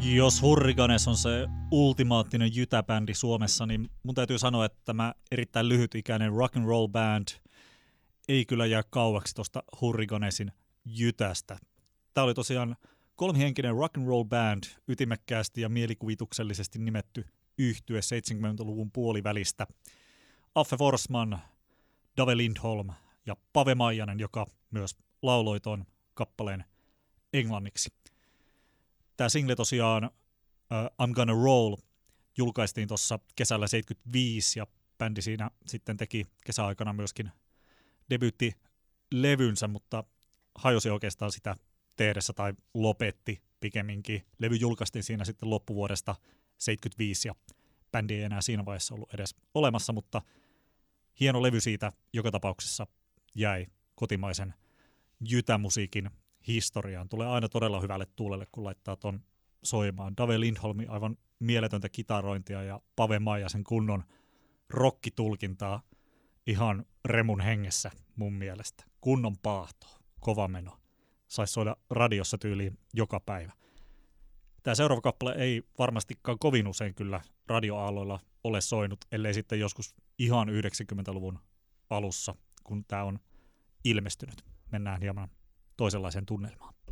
Jos Hurricanes on se ultimaattinen jytäbändi Suomessa, niin mun täytyy sanoa, että tämä erittäin lyhytikäinen rock and roll band ei kyllä jää kauaksi tuosta Hurricanesin jytästä. Tämä oli tosiaan kolmihenkinen rock and roll band, ytimekkäästi ja mielikuvituksellisesti nimetty yhtye 70-luvun puolivälistä. Affe Forsman, Dave Lindholm ja Pave Maijanen, joka myös lauloi ton kappaleen englanniksi. Tämä single tosiaan I'm Gonna Roll julkaistiin tuossa kesällä 75 ja bändi siinä sitten teki kesäaikana myöskin debyyttilevynsä, mutta hajosi oikeastaan sitä tehdessä tai lopetti pikemminkin. Levy julkaistiin siinä sitten loppuvuodesta 75 ja bändi ei enää siinä vaiheessa ollut edes olemassa, mutta hieno levy siitä joka tapauksessa jäi kotimaisen jytämusiikin historiaan. Tulee aina todella hyvälle tuulelle, kun laittaa ton soimaan. Dave Lindholmi aivan mieletöntä kitarointia ja Pave Maijasen kunnon rockitulkintaa ihan remun hengessä mun mielestä. Kunnon paahto, kova meno. Saisi soida radiossa tyyliin joka päivä. Tämä seuraava kappale ei varmastikaan kovin usein kyllä radioaalloilla ole soinut, ellei sitten joskus ihan 90-luvun alussa, kun tämä on ilmestynyt. Mennään hieman toisenlaiseen tunnelmaan.